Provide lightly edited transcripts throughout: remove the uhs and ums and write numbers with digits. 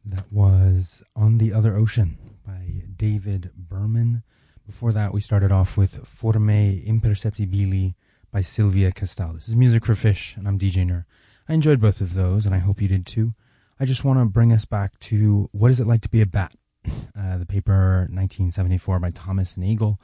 That was On the Other Ocean by David Berman. Before that, we started off with Forme Imperceptibili by Sylvia Castal. This is Music for Fish, and I'm DJ Nur. I enjoyed both of those, and I hope you did too. I just want to bring us back to What Is It Like to Be a Bat? The paper 1974 by Thomas Nagel.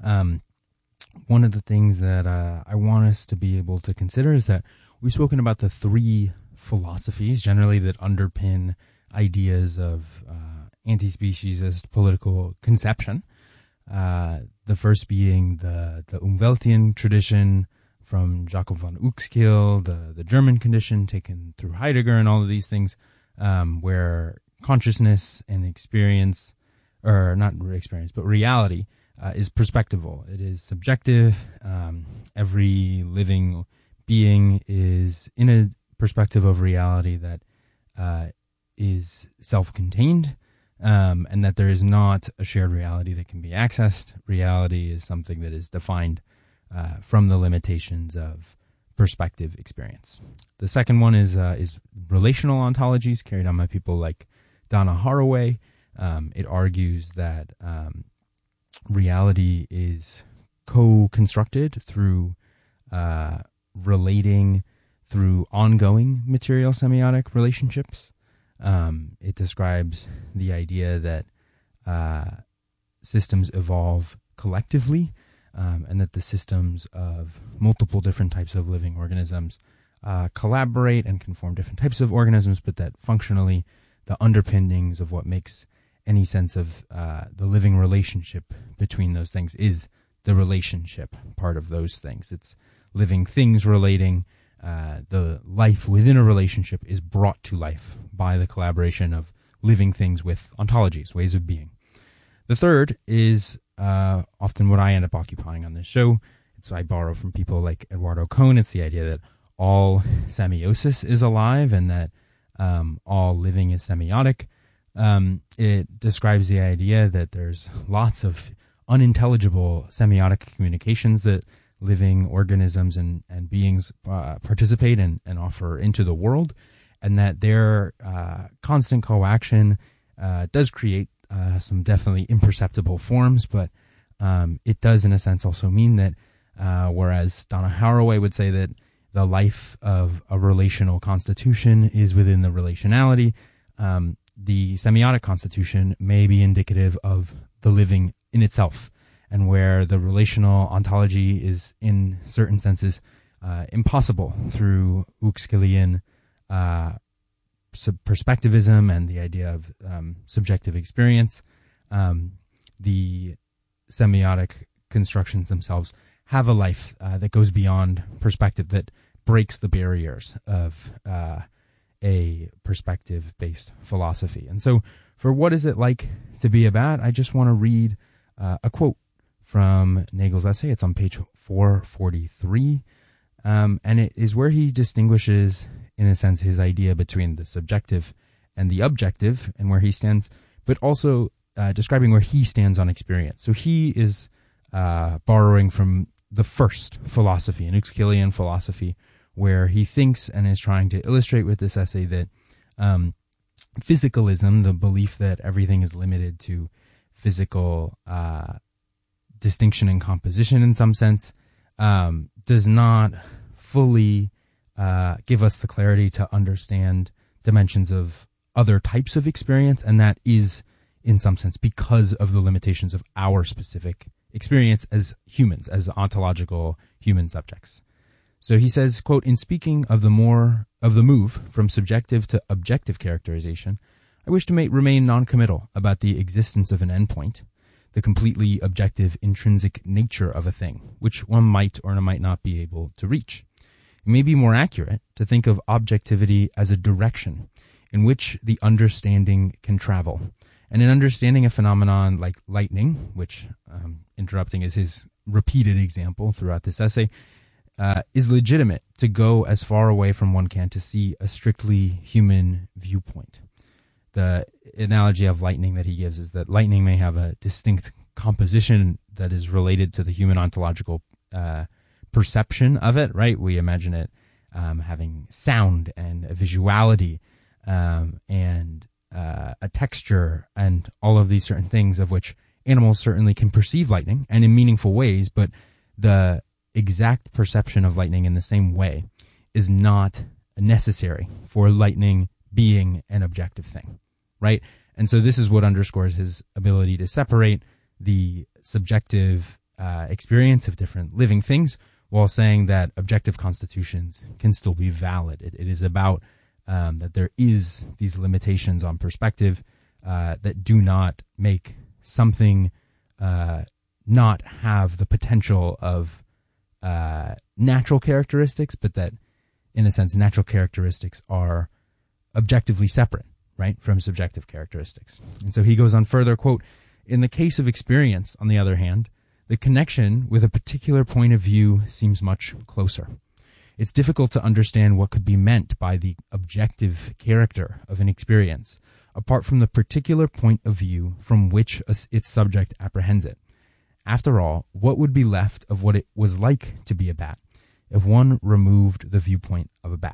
One of the things that I want us to be able to consider is that we've spoken about the three philosophies generally that underpin ideas of anti-speciesist political conception. The first being the Umweltian tradition from Jacob von Uexküll, the German condition taken through Heidegger and all of these things, where consciousness and experience, or not experience, but reality is perspectival. It is subjective. Every living being is in a perspective of reality that is self-contained, and that there is not a shared reality that can be accessed. Reality is something that is defined from the limitations of perspective experience. The second one is relational ontologies carried on by people like Donna Haraway. It argues that reality is co-constructed through relating through ongoing material semiotic relationships. It describes the idea that systems evolve collectively, and that the systems of multiple different types of living organisms collaborate and can form different types of organisms, but that functionally the underpinnings of what makes any sense of the living relationship between those things is the relationship part of those things. It's living things relating. The life within a relationship is brought to life by the collaboration of living things with ontologies, ways of being. The third is often what I end up occupying on this show. I borrow from people like Eduardo Kohn. It's the idea that all semiosis is alive and that all living is semiotic. It describes the idea that there's lots of unintelligible semiotic communications that living organisms and beings participate and offer into the world, and that their constant coaction does create some definitely imperceptible forms, but it does in a sense also mean that whereas Donna Haraway would say that the life of a relational constitution is within the relationality, the semiotic constitution may be indicative of the living in itself, and where the relational ontology is in certain senses impossible through Uexküllian perspectivism and the idea of subjective experience. The semiotic constructions themselves have a life that goes beyond perspective, that breaks the barriers of a perspective-based philosophy. And so for What Is It Like to Be a Bat, I just want to read a quote from Nagel's essay. It's on page 443, and it is where he distinguishes, in a sense, his idea between the subjective and the objective, and where he stands, but also describing where he stands on experience. So he is borrowing from the first philosophy, an Uexküllian philosophy, where he thinks and is trying to illustrate with this essay that physicalism, the belief that everything is limited to physical distinction and composition in some sense, does not fully give us the clarity to understand dimensions of other types of experience, and that is, in some sense, because of the limitations of our specific experience as humans, as ontological human subjects. So he says, quote, "In speaking of the move from subjective to objective characterization, I wish to remain non-committal about the existence of an endpoint, the completely objective intrinsic nature of a thing, which one might or might not be able to reach. It may be more accurate to think of objectivity as a direction in which the understanding can travel. And in understanding a phenomenon like lightning, which interrupting is his repeated example throughout this essay, is legitimate to go as far away from one can to see a strictly human viewpoint." The analogy of lightning that he gives is that lightning may have a distinct composition that is related to the human ontological perception of it, right? We imagine it having sound and a visuality, and a texture, and all of these certain things of which animals certainly can perceive lightning and in meaningful ways, but the exact perception of lightning in the same way is not necessary for lightning being an objective thing, right? And so this is what underscores his ability to separate the subjective experience of different living things while saying that objective constitutions can still be valid. It is about that there is these limitations on perspective that do not make something not have the potential of natural characteristics, but that, in a sense, natural characteristics are objectively separate, right, from subjective characteristics. And so he goes on further, quote, "In the case of experience, on the other hand, the connection with a particular point of view seems much closer. It's difficult to understand what could be meant by the objective character of an experience, apart from the particular point of view from which its subject apprehends it. After all, what would be left of what it was like to be a bat if one removed the viewpoint of a bat?"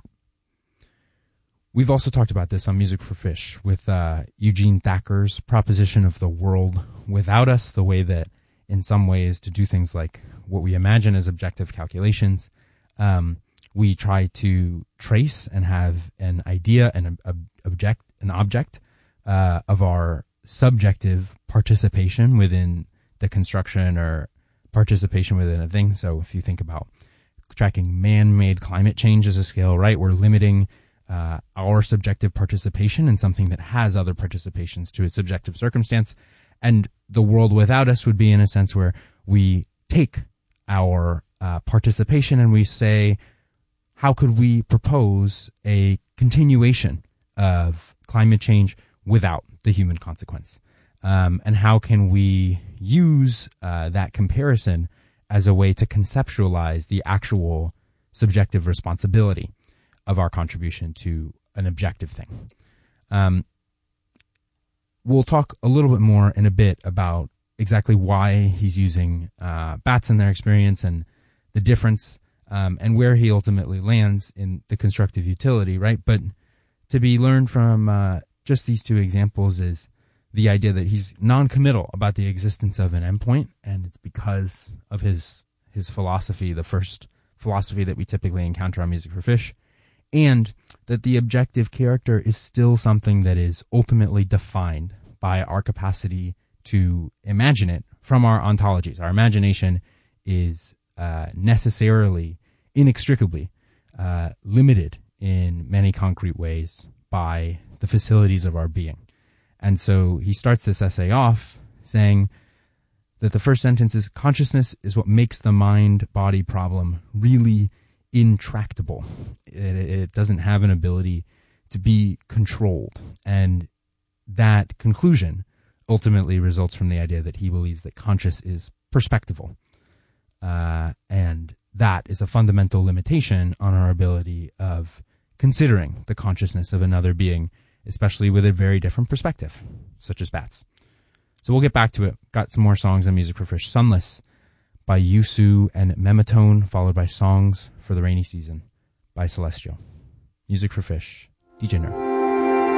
We've also talked about this on Music for Fish with Eugene Thacker's proposition of the world without us, the way that in some ways to do things like what we imagine as objective calculations, we try to trace and have an idea and an object of our subjective participation within the construction or participation within a thing. So if you think about tracking man-made climate change as a scale, right, we're limiting our subjective participation in something that has other participations to its objective circumstance. And the world without us would be in a sense where we take our participation and we say, how could we propose a continuation of climate change without the human consequence? And how can we use that comparison as a way to conceptualize the actual subjective responsibility of our contribution to an objective thing? We'll talk a little bit more in a bit about exactly why he's using bats in their experience and the difference and where he ultimately lands in the constructive utility, right? But to be learned from just these two examples is the idea that he's non-committal about the existence of an endpoint, and it's because of his philosophy, the first philosophy that we typically encounter on Music for Fish, and that the objective character is still something that is ultimately defined by our capacity to imagine it from our ontologies. Our imagination is necessarily, inextricably limited in many concrete ways by the facilities of our being. And so he starts this essay off saying that the first sentence is, consciousness is what makes the mind-body problem really intractable. It doesn't have an ability to be controlled. And that conclusion ultimately results from the idea that he believes that conscious is perspectival. And that is a fundamental limitation on our ability of considering the consciousness of another being, especially with a very different perspective, such as bats. So we'll get back to it. Got some more songs on Music for Fish. Sunless by Yusu and Mematone, followed by Songs for the Rainy Season by Celestial. Music for Fish, DJ Nerd.